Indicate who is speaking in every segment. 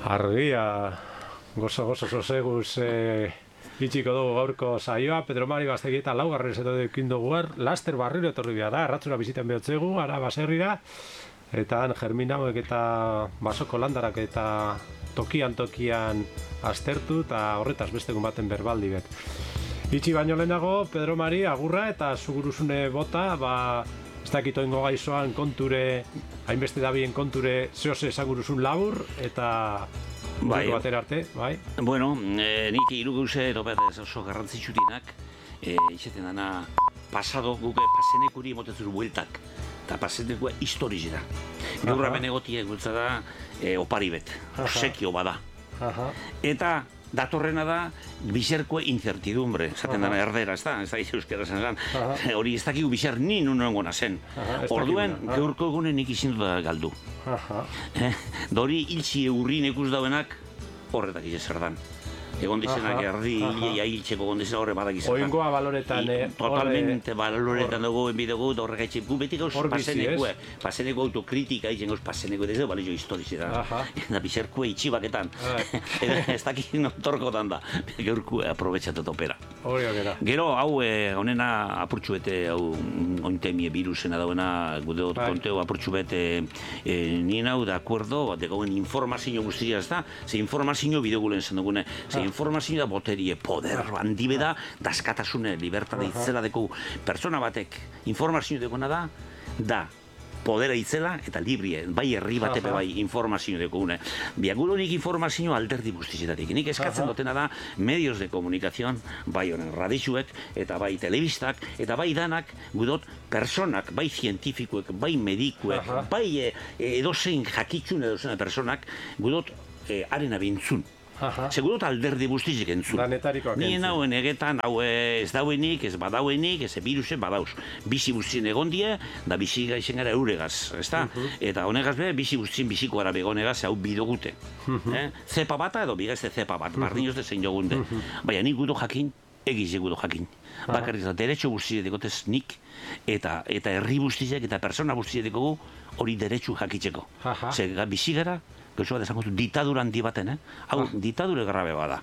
Speaker 1: Argia, gozo soseguz itxiko dugu gaurko saioa, Pedro Mari Gaztegi eta laugarren zeto dekin dugu laster barriro etorri behar da, erratzura biziten behotzegu, ara baserrira, eta han germinauek eta basoko landarak eta tokian aztertu eta horretaz bestegun baten berbaldi bet. Itxi baino lehenago, Pedro Mari, agurra eta zuguruzune bota, ez dakit oingo gaizoan konture, hainbeste dabien konture zehose esaguruzun labur, eta
Speaker 2: bai,
Speaker 1: batera arte, bai?
Speaker 2: Bueno, nik irugeuze oso garrantzitsutinak, izaten dana pasado guke pasenekuri motetzuru bueltak, eta pasenekua historizera. Gaur hemen egotiek gultza da opari bet, sekio bada. Eta datorrena da bizerkoe incertidumbre, esaten dana erdera, ez da euskera zen, hori ez dakigu bizer ni nunengo nazen. Orduen, gaurko egunen nik izin da galdu. Dori hiltzi eurrin ikus dauenak horretak zer dan. Egon dizenak erdi hiltzeko gondizena horre badak izan.
Speaker 1: Oingoa baloretan.
Speaker 2: Totalmente baloretan dugu, enbidegu, horrek haitxe, gu beti gauz paseneko autokritika izen gauz paseneko, ez da balio historizera. Eta bizerkue itxibaketan. Ez dakik notorkotan da, gaurkue aprobetxatet opera. Gero, hau, honena apurtxu bete, hau, ointemie virusena dauena, gudeo konteo apurtxu bete, nien hau, de acuerdo, degoen informazio guztia, ez da? Ze informazio bideogulen zen dugune, informazioa boterie, poder, handibe da, daskatasune, libertate itzela deko persona batek informazio dekona da podera itzela eta librie, bai herri batepe bai informazio dekone. Biagulonik informazio alderdi guztizetatik. Nik eskatzen dutena da medios de komunikazion, bai honen radixuek, eta bai telebistak, eta bai danak, gudot, personak, bai zientifikuek, bai medikuek, bai edozein jakitxun edozein personak, gudot, arena bintzun. Segurot alderdi guztizik entzun. Nien hauen egetan, hau ez dauenik, ez badauenik, ez birusen badauz. Bizi guztien egon die, da bizi gaizen gara euregaz, ezta? Eta honegaz be, bizi guztien biziko gara begonegaz, hau bidogute. Zepa bata edo bigazte zepa bat, bardinoz de zein jogunde. Baina nik gudo jakin, egize gudo jakin. Bakarrik da, derecho guztiek dekotez nik, eta herri guztiek, eta persona guztiek dekogu, hori derecho jakitzeko. Zer, bizi gara, gauzo bat esango du, ditadura handi baten, hau, ditadure grabe bada.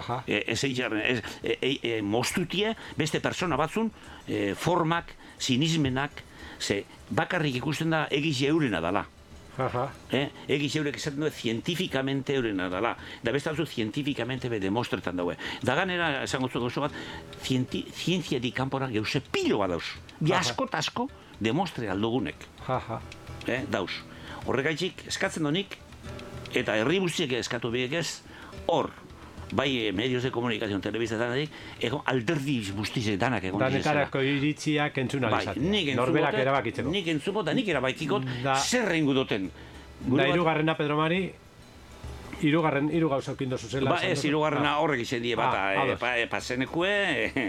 Speaker 2: Moztutie, beste persona batzun, formak, sinismenak, bakarrik ikusten da egiz eurena dala. Egiz eurek esaten du, zientifikamente eurena dala. Da beste hau zientifikamente be demostretan daue. Da ganera, esango zu gauzo bat, zientziatik kanpora geuse pilo bat dauz. Bi asko eta asko demostre aldugunek. Dauz. Horregaitzik, eskatzen donik, eta herri guztiek eskatu biek ez, hor, bai medios de komunikazion, telebiztetan egon alderdi guztiek danak egon dizela.
Speaker 1: Danetarako iritziak entzunalizatu. Norberak erabakitzeko.
Speaker 2: Nik entzuko eta nik erabakikot zer rengu duten.
Speaker 1: Da irugarrena, Pedro Mari, hiru gauza okindu zuzela.
Speaker 2: Ez, hirugarrena horrek izan die bat, pasenekue,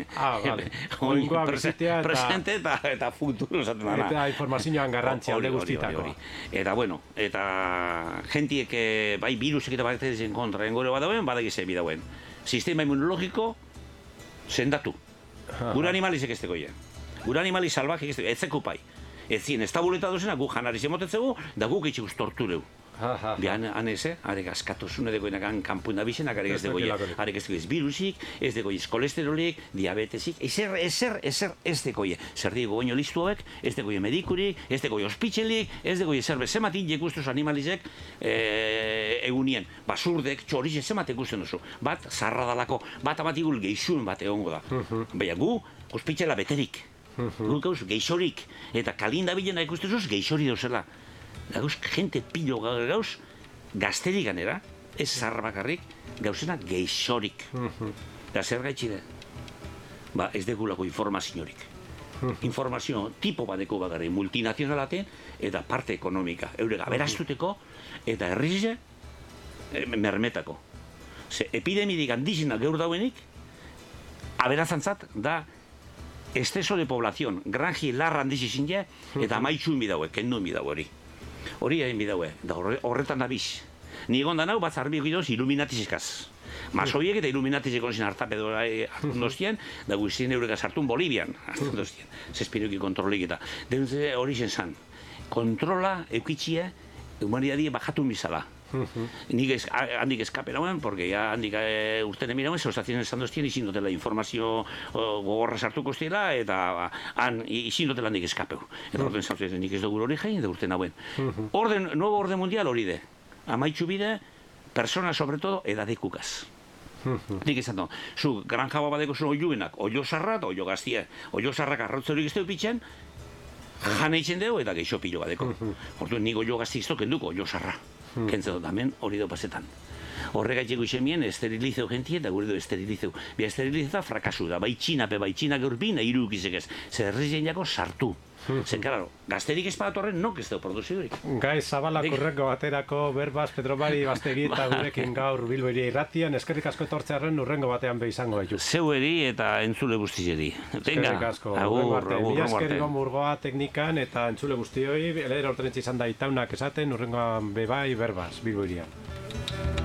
Speaker 2: presente eta futuro esaten dana.
Speaker 1: Eta informazioan garrantzia alde guztitako.
Speaker 2: Eta bueno, eta gentiek bai virusek eta bakterien kontra engore badauen, badagize bidauen. Sistema immunologiko sendatu. Gure animalizek ez tegoia. Gure animaliz salvajek ez tegoia, ez zekupai. Ez zien, ez tabuleta duzena, gu janari zemotetzegu, da guk itxikuz tortureu. Bian, haneze, arek askatuzune degoenak kanpuin da bizenak, arek ez degoia, arek ez degoiz virusik, ez degoiz kolesterolik, diabetesik, ezer ez degoia. Zer diego goño listu hauek, ez degoia medikurik, ez degoia ospitzelik, ez degoia zer bezematik jekustuz animalizek egunien. Basurdek, txorize, zemat ikusten duzu. Bat, zarra dalako, bat amatigul geixuen bat egongo da. Baina gu, ospitzela beterik. Guk gauz, geixorik, eta kalinda bilena ikustezuz, geixori dauzela. Gauz, jente pilo gauz, gazterik ganera, ez zarra bakarrik, gauzena geixorik. Eta zer gaitxide? Ba, ez degulako informaziorik. Informazio tipo badeko bagarri, multinazionalaten eta parte ekonomika. Eurega, beraztuteko eta herrize mermetako. Epidemidik handizena gaur dauenik, aberazantzat da exceso de población, granji larra handizi zinge, eta maitxun bidaue, kendu bidaue hori. Hori egin bidaue, da horretan da biz. Ni egon da nau, bat zarbi egidoz, iluminatizikaz. Masoiek eta iluminatizek onzien hartapedo hartun doztien, da guztien eurekaz hartun Bolivian hartun doztien. Zespirioki kontrolik eta. Denutze hori zen zan. Kontrola eukitxie humanidadia bajatu bizala. Nik handik eskape nauen, porque ya handik urtene mirauen, zeustazien esan doztien, izin dutela informazio gogorra sartuko zela, eta han izin dutela handik eskapeu. Eta orden zautzen, nik ez dugu hori jain, eta urte nauen. Nuevo orden mundial hori de. Amaitxu bide, persona, sobre todo, edadekukaz. Nik esan du, zu granja badeko zuen oiuenak, oio sarra eta oio gaztia. Oio sarrak arrautze hori gizteu pitzen, jana itzen dugu eta geixo pilo badeko. Hortu, nik oio gazti izto kenduko, oio sarra. Kentzen dut, hemen hori dut pasetan. Horregatik guxemien esterilizeu gentie eta gure du esterilizeu. Bia esterilizeu frakasu da, bai txinape, bai txinak urbin, eiru ukizek ez. Zer herrizien jako sartu. Zen, claro, gazterik espatorren nok ez dugu produzidurik.
Speaker 1: Gai, Zabalak urrengo baterako berbaz, Pedromari Bastegi eta gurekin gaur Bilbo Hiria Irratian, eskerrik asko etortzearen urrengo batean be izango gaitu.
Speaker 2: Zeueri eta entzule guztieri.
Speaker 1: Eskerrik asko, urrengo arte. Mila eskerrik murgoa teknikan eta entzule guztioi, elera ortenetxe izan da itaunak esaten, urrengoan bebai berbaz, Bilbo Hirian.